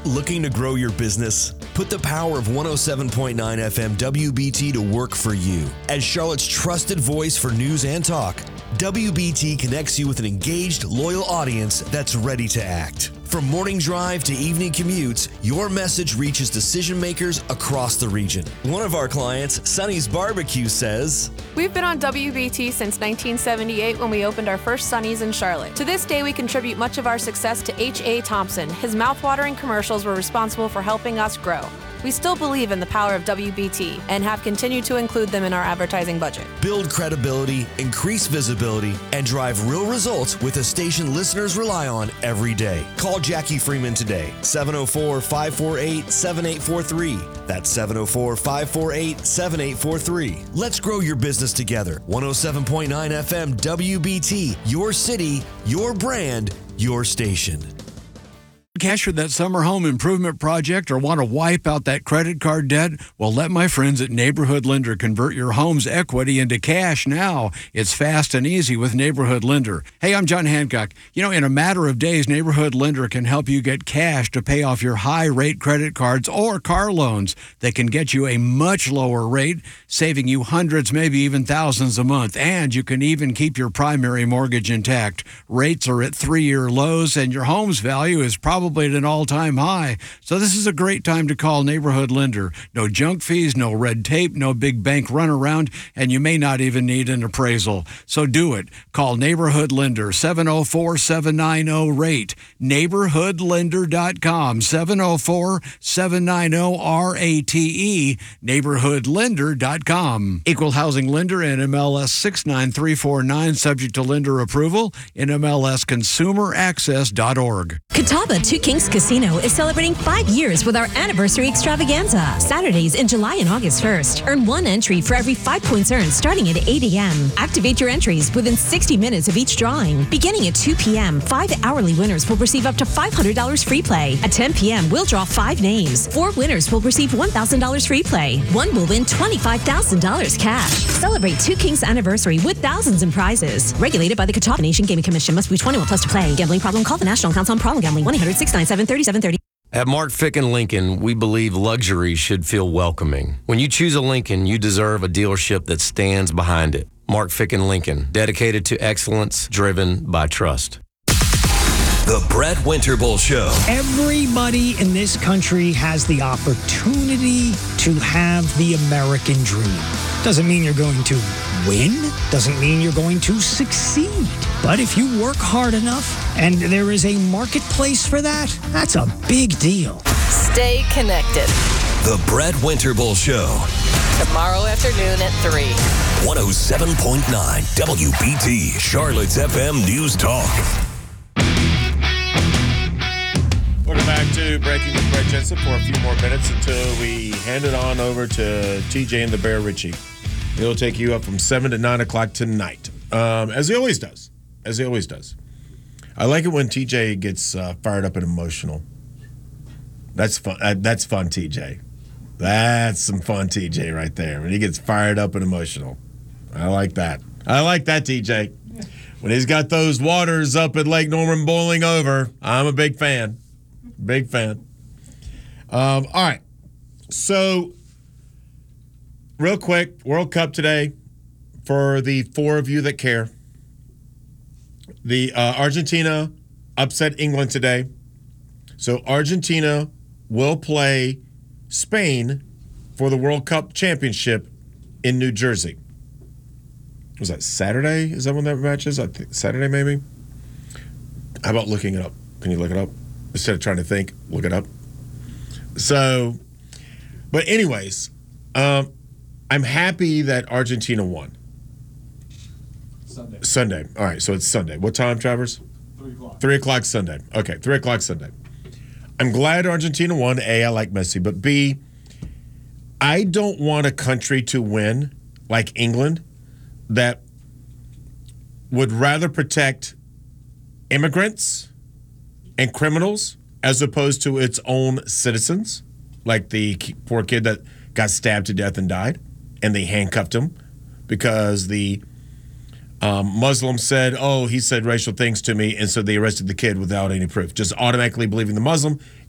Looking to grow your business? Put the power of 107.9 FM WBT to work for you. As Charlotte's trusted voice for news and talk, WBT connects you with an engaged, loyal audience that's ready to act. From morning drive to evening commutes, your message reaches decision makers across the region. One of our clients, Sonny's Barbecue, says, "We've been on WBT since 1978 when we opened our first Sonny's in Charlotte. To this day, we contribute much of our success to H.A. Thompson. His mouthwatering commercials were responsible for helping us grow. We still believe in the power of WBT and have continued to include them in our advertising budget." Build credibility, increase visibility, and drive real results with a station listeners rely on every day. Call Jackie Freeman today, 704-548-7843. That's 704-548-7843. Let's grow your business together. 107.9 FM WBT, your city, your brand, your station. Cash for that summer home improvement project or want to wipe out that credit card debt? Well, let my friends at Neighborhood Lender convert your home's equity into cash now. It's fast and easy with Neighborhood Lender. Hey, I'm John Hancock. You know, in a matter of days, Neighborhood Lender can help you get cash to pay off your high-rate credit cards or car loans. They can get you a much lower rate, saving you hundreds, maybe even thousands a month. And you can even keep your primary mortgage intact. Rates are at 3-year lows, and your home's value is probably at an all-time high. So this is a great time to call Neighborhood Lender. No junk fees, no red tape, no big bank runaround, and you may not even need an appraisal. So do it. Call Neighborhood Lender, 704-790-RATE. NeighborhoodLender.com, 704-790-RATE. NeighborhoodLender.com. Equal housing lender in MLS 69349, subject to lender approval, in MLSConsumerAccess.org. Catawba Two Kings Casino is celebrating 5 years with our anniversary extravaganza. Saturdays in July and August 1st. Earn 1 entry for every 5 points earned starting at 8 a.m. Activate your entries within 60 minutes of each drawing. Beginning at 2 p.m., 5 hourly winners will receive up to $500 free play. At 10 p.m., we'll draw 5 names. 4 winners will receive $1,000 free play. 1 will win $25,000 cash. Celebrate Two Kings anniversary with thousands in prizes. Regulated by the Catawba Nation Gaming Commission. Must be 21 plus to play. Gambling problem? Call the National Council on Problem Gambling. 1-800-697-3730. At Mark Ficken Lincoln, we believe luxury should feel welcoming. When you choose a Lincoln, you deserve a dealership that stands behind it. Mark Ficken Lincoln, dedicated to excellence, driven by trust. The Brett Winterble Show. Everybody in this country has the opportunity to have the American dream. Doesn't mean you're going to win. Doesn't mean you're going to succeed. But if you work hard enough and there is a marketplace for that, that's a big deal. Stay connected. The Brett Winterble Show. Tomorrow afternoon at 3. 107.9 WBT, Charlotte's FM News Talk. Welcome back to Breaking with Brett Jensen for a few more minutes until we hand it on over to TJ and the Bear Ritchie. He'll take you up from 7 to 9 o'clock tonight, as he always does. As he always does. I like it when TJ gets fired up and emotional. That's fun. That's fun, TJ. That's some fun, TJ, right there. When he gets fired up and emotional. I like that. I like that, TJ. When he's got those waters up at Lake Norman boiling over, I'm a big fan. Big fan. All right. So, real quick, World Cup today for the 4 of you that care. The Argentina upset England today. So Argentina will play Spain for the World Cup championship in New Jersey. Was that Saturday? Is that when that match is? I think Saturday, maybe? How about looking it up? Can you look it up? Instead of trying to think, look it up. So, but anyways, I'm happy that Argentina won. Sunday. All right, so it's Sunday. What time, Travers? 3 o'clock. 3 o'clock Sunday. Okay, 3 o'clock Sunday. I'm glad Argentina won. A, I like Messi. But B, I don't want a country to win like England that would rather protect immigrants and criminals as opposed to its own citizens, like the poor kid that got stabbed to death and died, and they handcuffed him because the Muslim said, he said racial things to me, and so they arrested the kid without any proof, just automatically believing the Muslim